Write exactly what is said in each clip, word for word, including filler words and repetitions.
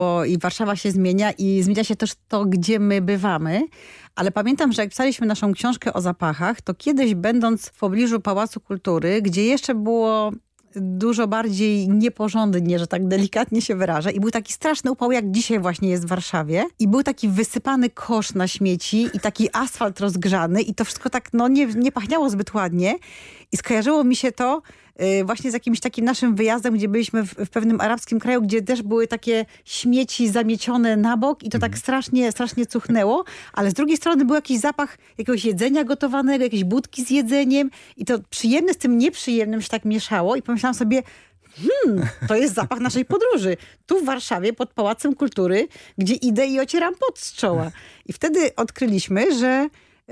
bo i Warszawa się zmienia i zmienia się też to, gdzie my bywamy. Ale pamiętam, że jak pisaliśmy naszą książkę o zapachach, to kiedyś będąc w pobliżu Pałacu Kultury, gdzie jeszcze było dużo bardziej nieporządnie, że tak delikatnie się wyrażę. I był taki straszny upał, jak dzisiaj właśnie jest w Warszawie. I był taki wysypany kosz na śmieci i taki asfalt rozgrzany i to wszystko tak no, nie, nie pachniało zbyt ładnie. I skojarzyło mi się to y, właśnie z jakimś takim naszym wyjazdem, gdzie byliśmy w, w pewnym arabskim kraju, gdzie też były takie śmieci zamiecione na bok i to tak strasznie, strasznie cuchnęło. Ale z drugiej strony był jakiś zapach jakiegoś jedzenia gotowanego, jakieś budki z jedzeniem i to przyjemne z tym nieprzyjemnym się tak mieszało i pomyślałam sobie, hmm, to jest zapach naszej podróży. Tu w Warszawie pod Pałacem Kultury, gdzie idę i ocieram pot z czoła. I wtedy odkryliśmy, że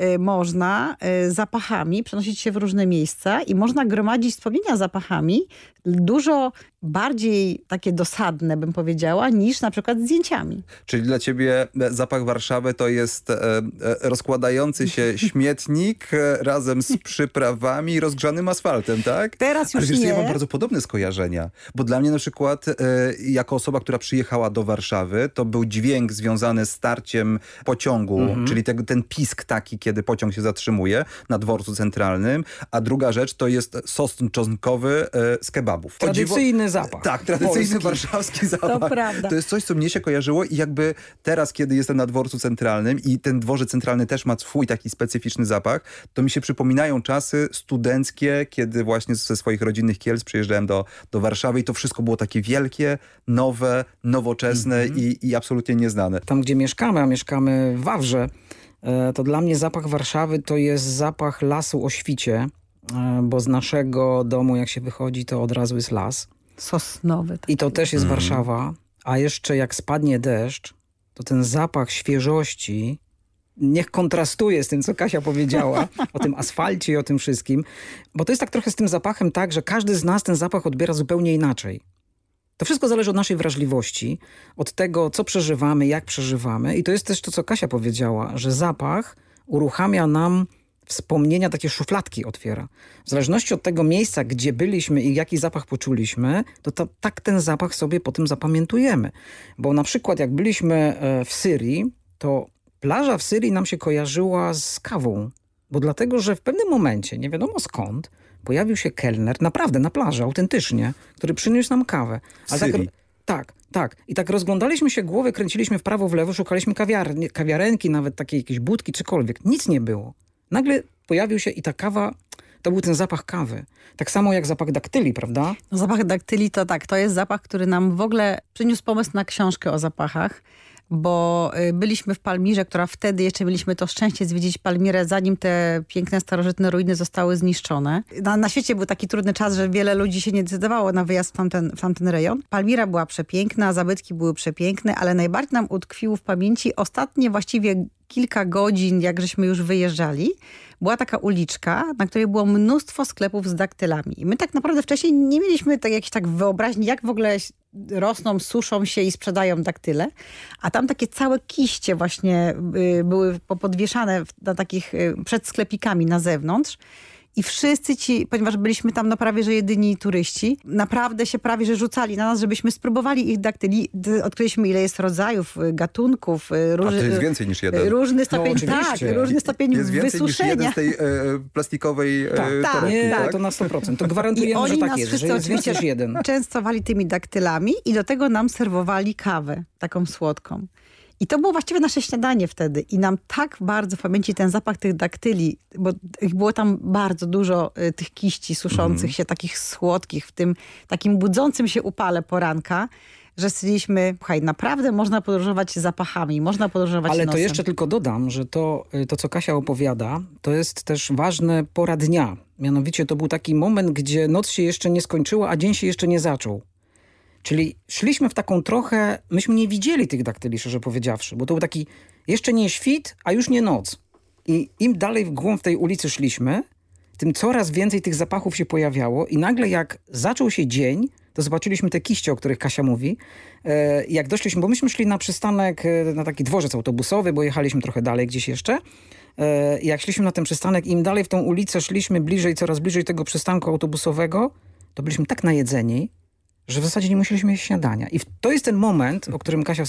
można zapachami przenosić się w różne miejsca i można gromadzić wspomnienia zapachami dużo bardziej takie dosadne, bym powiedziała, niż na przykład zdjęciami. Czyli dla ciebie zapach Warszawy to jest e, e, rozkładający się śmietnik e, razem z przyprawami i rozgrzanym asfaltem, tak? Teraz już Ale wiesz, nie. ja mam bardzo podobne skojarzenia, bo dla mnie na przykład e, jako osoba, która przyjechała do Warszawy, to był dźwięk związany z starciem pociągu, Mhm. czyli te, ten pisk taki, kiedy pociąg się zatrzymuje na dworcu centralnym, a druga rzecz to jest sos czosnkowy e, z kebabów. O dziwo- Tradycyjny zapach. Tak, tradycyjny Polski. warszawski zapach. To prawda. To jest coś, co mnie się kojarzyło i jakby teraz, kiedy jestem na dworcu centralnym i ten dworzec centralny też ma swój taki specyficzny zapach, to mi się przypominają czasy studenckie, kiedy właśnie ze swoich rodzinnych Kielc przyjeżdżałem do, do Warszawy i to wszystko było takie wielkie, nowe, nowoczesne Mhm. i, i absolutnie nieznane. Tam, gdzie mieszkamy, a mieszkamy w Wawrze, e, to dla mnie zapach Warszawy to jest zapach lasu o świcie, e, bo z naszego domu, jak się wychodzi, to od razu jest las. Sosnowy. Tak. I to też jest Warszawa. A jeszcze jak spadnie deszcz, to ten zapach świeżości niech kontrastuje z tym, co Kasia powiedziała o tym asfalcie i o tym wszystkim. Bo to jest tak trochę z tym zapachem tak, że każdy z nas ten zapach odbiera zupełnie inaczej. To wszystko zależy od naszej wrażliwości, od tego, co przeżywamy, jak przeżywamy. I to jest też to, co Kasia powiedziała, że zapach uruchamia nam wspomnienia, takie szufladki otwiera. W zależności od tego miejsca, gdzie byliśmy i jaki zapach poczuliśmy, to, to tak ten zapach sobie potem zapamiętujemy. Bo na przykład jak byliśmy e, w Syrii, to plaża w Syrii nam się kojarzyła z kawą. Bo dlatego, że w pewnym momencie, nie wiadomo skąd, pojawił się kelner, naprawdę na plaży, autentycznie, który przyniósł nam kawę. Ale tak, Syrii. tak, tak. I tak rozglądaliśmy się głowy, kręciliśmy w prawo, w lewo, szukaliśmy kawiarni, kawiarenki, nawet takiej jakiejś budki, czykolwiek. Nic nie było. Nagle pojawił się i ta kawa, to był ten zapach kawy. Tak samo jak zapach daktyli, prawda? No, zapach daktyli to tak, to jest zapach, który nam w ogóle przyniósł pomysł na książkę o zapachach, bo y, byliśmy w Palmirze, która wtedy jeszcze mieliśmy to szczęście zwiedzić Palmirę, zanim te piękne, starożytne ruiny zostały zniszczone. Na, na świecie był taki trudny czas, że wiele ludzi się nie decydowało na wyjazd w tamten, w tamten rejon. Palmira była przepiękna, zabytki były przepiękne, ale najbardziej nam utkwiło w pamięci ostatnie właściwie kilka godzin, jak żeśmy już wyjeżdżali, była taka uliczka, na której było mnóstwo sklepów z daktylami. I my tak naprawdę wcześniej nie mieliśmy tak jakiejś tak wyobraźni, jak w ogóle rosną, suszą się i sprzedają daktyle. A tam takie całe kiście właśnie y, były podwieszane na takich y, przed sklepikami na zewnątrz. I wszyscy ci, ponieważ byliśmy tam no prawie, że jedyni turyści, naprawdę się prawie, że rzucali na nas, żebyśmy spróbowali ich daktyli. Odkryliśmy, ile jest rodzajów, gatunków. Róż, A to jest więcej niż jeden. Różny stopień, No, tak, oczywiście. różny stopień Jest więcej wysuszenia. niż jeden z tej e, plastikowej e, Tak, tak, torebki, Nie, tak? to na sto procent. To I gwarantujemy, oni że tak nas jest, że wszyscy jest więcej oczywiście niż jeden. częstowali tymi daktylami i do tego nam serwowali kawę, taką słodką. I to było właściwie nasze śniadanie wtedy. I nam tak bardzo w pamięci ten zapach tych daktyli, bo ich było tam bardzo dużo y, tych kiści suszących Mhm. się, takich słodkich, w tym takim budzącym się upale poranka, że stwierdziliśmy, słuchaj, naprawdę można podróżować zapachami, można podróżować Ale nosem. to jeszcze tylko dodam, że to, to, co Kasia opowiada, to jest też ważne pora dnia. Mianowicie to był taki moment, gdzie noc się jeszcze nie skończyła, a dzień się jeszcze nie zaczął. Czyli szliśmy w taką trochę, myśmy nie widzieli tych daktyli, szczerze powiedziawszy, bo to był taki jeszcze nie świt, a już nie noc. I im dalej w głąb tej ulicy szliśmy, tym coraz więcej tych zapachów się pojawiało i nagle jak zaczął się dzień, to zobaczyliśmy te kiście, o których Kasia mówi. E, jak doszliśmy, bo myśmy szli na przystanek, e, na taki dworzec autobusowy, bo jechaliśmy trochę dalej gdzieś jeszcze. E, jak szliśmy na ten przystanek, im dalej w tą ulicę szliśmy bliżej, coraz bliżej tego przystanku autobusowego, to byliśmy tak najedzeni, że w zasadzie nie musieliśmy jeść śniadania. I w- to jest ten moment, o którym Kasia